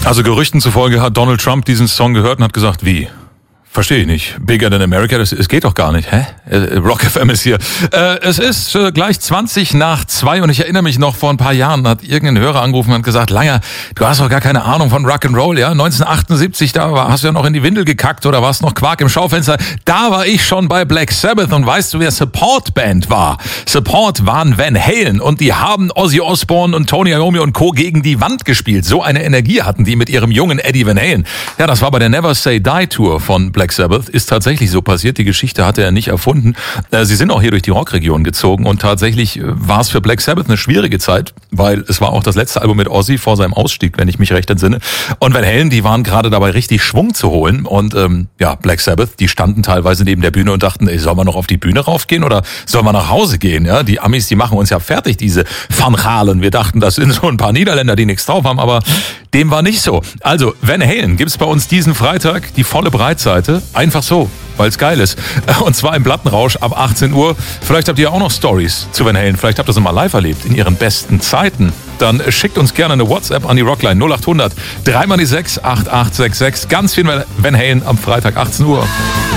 Also Gerüchten zufolge hat Donald Trump diesen Song gehört und hat gesagt, wie? Verstehe ich nicht. Bigger than America, es geht doch gar nicht. Hä? Rock FM ist hier. Es ist gleich 2:20 und ich erinnere mich noch, vor ein paar Jahren hat irgendein Hörer angerufen und hat gesagt, Langer, du hast doch gar keine Ahnung von Rock'n'Roll, ja? 1978, hast du ja noch in die Windel gekackt oder warst noch Quark im Schaufenster. Da war ich schon bei Black Sabbath und weißt du, wer Support-Band war? Support waren Van Halen und die haben Ozzy Osbourne und Tony Iommi und Co. gegen die Wand gespielt. So eine Energie hatten die mit ihrem jungen Eddie Van Halen. Ja, das war bei der Never Say Die Tour von Black Sabbath, ist tatsächlich so passiert. Die Geschichte hat er nicht erfunden. Sie sind auch hier durch die Rockregion gezogen und tatsächlich war es für Black Sabbath eine schwierige Zeit, weil es war auch das letzte Album mit Ozzy vor seinem Ausstieg, wenn ich mich recht entsinne. Und Van Halen, die waren gerade dabei, richtig Schwung zu holen. Und Black Sabbath, die standen teilweise neben der Bühne und dachten, sollen wir noch auf die Bühne raufgehen oder sollen wir nach Hause gehen? Ja, die Amis, die machen uns ja fertig, diese Van Halen. Wir dachten, das sind so ein paar Niederländer, die nichts drauf haben, aber dem war nicht so. Also, Van Halen gibt's bei uns diesen Freitag die volle Breitseite. Einfach so, weil es geil ist. Und zwar im Plattenrausch ab 18 Uhr. Vielleicht habt ihr auch noch Stories zu Van Halen. Vielleicht habt ihr sie mal live erlebt, in ihren besten Zeiten. Dann schickt uns gerne eine WhatsApp an die Rockline 0800 3x6 8866. Ganz viel Van Halen am Freitag 18 Uhr.